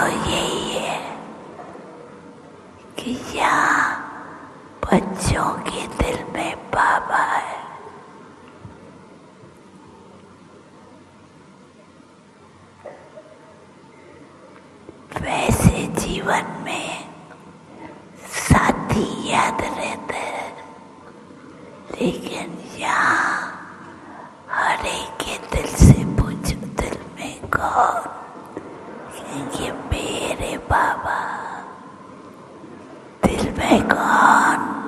तो यही है कि यहाँ बच्चों के दिल में बाबा है। वैसे जीवन में साथी याद रहते हैं, लेकिन यहाँ हर एक के दिल से पूछो दिल में कौन, ये मेरे बाबा